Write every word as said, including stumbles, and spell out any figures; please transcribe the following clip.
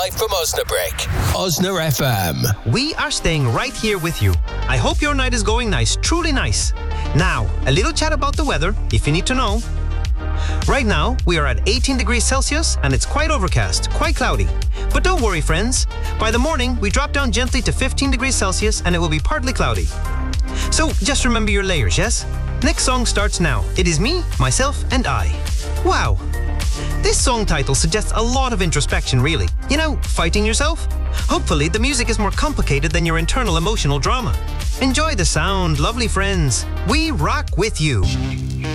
live from Osnabrück. Osna F M. We are staying right here with you. I hope your night is going nice, truly nice. Now, a little chat about the weather, if you need to know. Right now, we are at eighteen degrees Celsius and it's quite overcast, quite cloudy. But don't worry, friends. By the morning, we drop down gently to fifteen degrees Celsius and it will be partly cloudy. So just remember your layers, yes? Next song starts now. It is me, myself, and I. Wow. This song title suggests a lot of introspection, really. You know, fighting yourself? Hopefully, the music is more complicated than your internal emotional drama. Enjoy the sound, lovely friends. We rock with you.